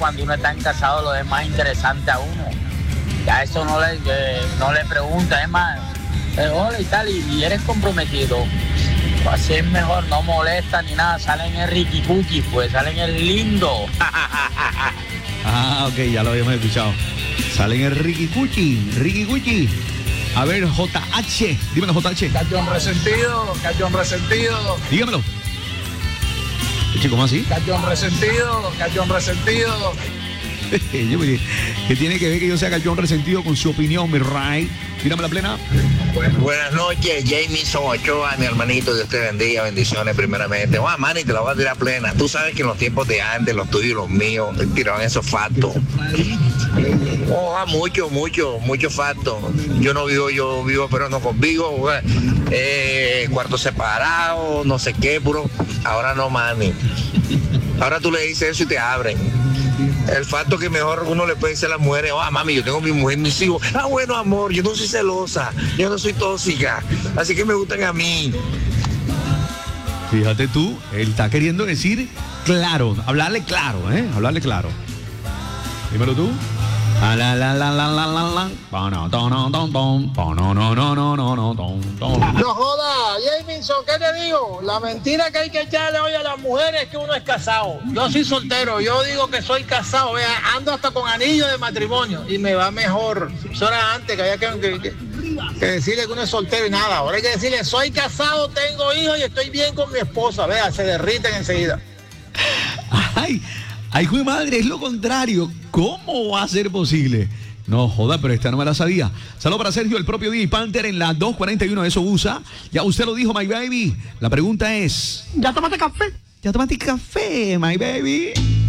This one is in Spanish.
cuando uno está casado lo es más interesante a uno. Ya eso no le pregunta, es más, hola y tal, y eres comprometido. Pues así es mejor, no molesta ni nada, salen el Ricky Cookie, pues salen el lindo. Ah, ok, ya lo habíamos escuchado. Salen el Ricky Cuchi. A ver, JH, dímelo, JH. Cachón resentido. Dígamelo. ¿Cómo así? Cachón resentido. ¿Qué tiene que ver que yo sea cachón resentido con su opinión, mi Ray? Tírame la plena. Buenas noches, Jamison Ochoa, mi hermanito, Dios te bendiga, bendiciones primeramente. Manny, te la voy a tirar plena. Tú sabes que en los tiempos de antes, los tuyos y los míos, tiraban esos factos. Muchos factos. Yo vivo pero no conmigo, cuarto separado, no sé qué, puro. Ahora no, Manny. Ahora tú le dices eso y te abren. El facto que mejor uno le puede decir a las mujeres, mami, yo tengo mi mujer, mis hijos. Bueno, amor, yo no soy celosa, yo no soy tóxica, así que me gustan a mí. Fíjate tú, él está queriendo decir claro, hablarle claro. Dímelo tú. No joda, Jamison, ¿qué te digo? La mentira que hay que echarle hoy a las mujeres es que uno es casado. Yo soy soltero, yo digo que soy casado, vea, ando hasta con anillo de matrimonio y me va mejor. Eso era antes que había que decirle que uno es soltero y nada. Ahora hay que decirle, soy casado, tengo hijos y estoy bien con mi esposa. Vea, se derriten enseguida. Ay, hijo de madre, es lo contrario. ¿Cómo va a ser posible? No joda, pero esta no me la sabía. Saludos para Sergio, el propio DJ Panther en la 241 de Sobusa. Ya usted lo dijo, my baby. La pregunta es... ¿Ya tomaste café? ¿Ya tomaste café, my baby?